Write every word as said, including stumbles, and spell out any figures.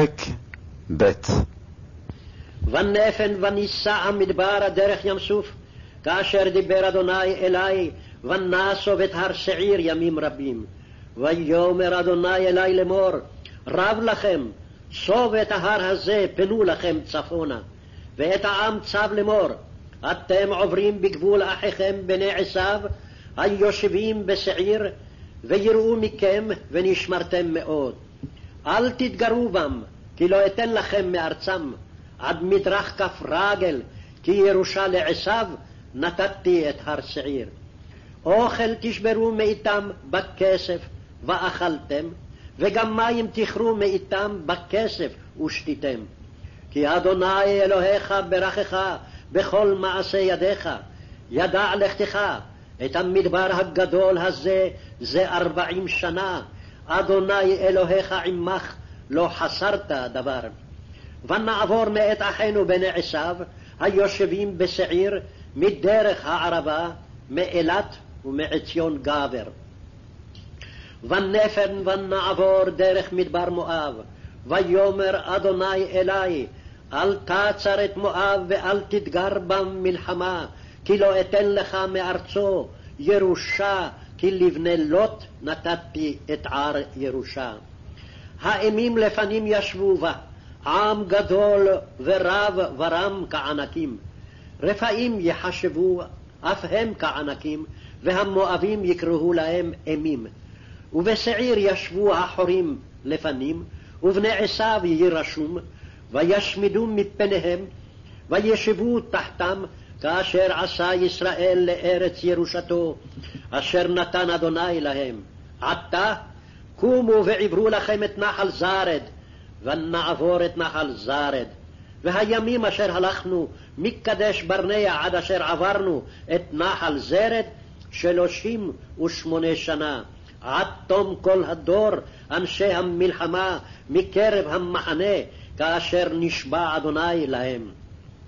פרק ב'. ונפן וניסע המדבר דרך ים סוף, כאשר דיבר אדוני אלי, ונסוב את הר שעיר ימים רבים. ויאמר אדוני אלי לאמור, רב לכם, סוב את ההר הזה, פנו לכם צפונה. ואת העם צב לאמור, אתם עוברים בגבול אחיכם בני עשיו, היושבים בשעיר, ויראו מכם ונשמרתם מאוד. אל תתגרו בם, כי לא אתן לכם מארצם, עד מדרך כף רגל, כי ירושה לעשיו נתתי את הר שעיר. אוכל תשברו מאיתם בכסף ואכלתם, וגם מים תכרו מאיתם בכסף ושתיתם. כי אדוני אלוהיך ברכך בכל מעשה ידיך, ידע לכתך את המדבר הגדול הזה זה ארבעים שנה, אדוני אלוהיך עמך, לא חסרת דבר. ונעבור מאת אחינו בני עשיו, היושבים בשעיר, מדרך הערבה, מאילת ומעציון גבר. ונפן ונעבור דרך מדבר מואב, ויאמר אדוני אלי, אל תעצר את מואב ואל תתגר בם מלחמה, כי לא אתן לך מארצו ירושה, כי לבני לוט נתתי את ער ירושה. האימים לפנים ישבו בה, עם גדול ורב ורם כענקים. רפאים יחשבו אף הם כענקים, והמואבים יקראו להם אימים. ובשעיר ישבו החורים לפנים, ובני עשיו יירשום, וישמידו מפניהם, וישבו תחתם, כאשר עשה ישראל לארץ ירושתו, אשר נתן אדוני להם. עתה קומו ועברו לכם את נחל זרד, ונעבור את נחל זרד. והימים אשר הלכנו מקדש ברנע עד אשר עברנו את נחל זרד, שלושים ושמונה שנה, עד תום כל הדור אנשי המלחמה מקרב המחנה, כאשר נשבע אדוני להם.